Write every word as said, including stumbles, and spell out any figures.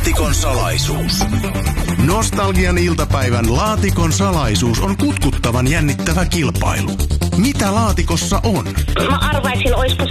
Laatikon salaisuus. Nostalgian iltapäivän Laatikon salaisuus on kutkuttavan jännittävä kilpailu. Mitä laatikossa on? Mä arvaisin, oispa